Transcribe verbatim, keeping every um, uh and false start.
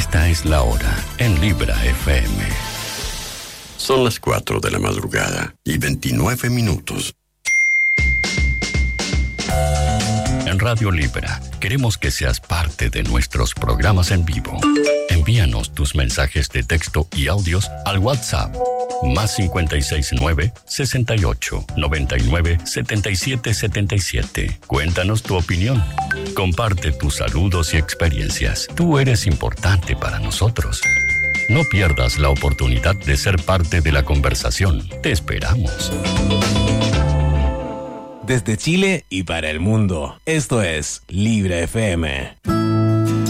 Esta es la hora en Libra F M. Son las cuatro de la madrugada y veintinueve minutos. En Radio Libra queremos que seas parte de nuestros programas en vivo. Envíanos tus mensajes de texto y audios al WhatsApp más cincuenta y seis nueve, sesenta y ocho, noventa y nueve, setenta y siete setenta y siete. Cuéntanos tu opinión. Comparte tus saludos y experiencias. Tú eres importante para nosotros. No pierdas la oportunidad de ser parte de la conversación. Te esperamos. Desde Chile y para el mundo, esto es Libra F M.